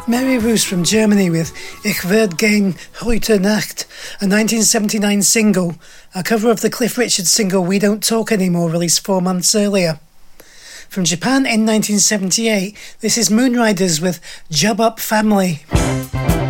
Mary Roos from Germany with Ich werd gern heute Nacht, a 1979 single, a cover of the Cliff Richard single We Don't Talk Anymore, released 4 months earlier. From Japan in 1978, this is Moonriders with Job Up Family.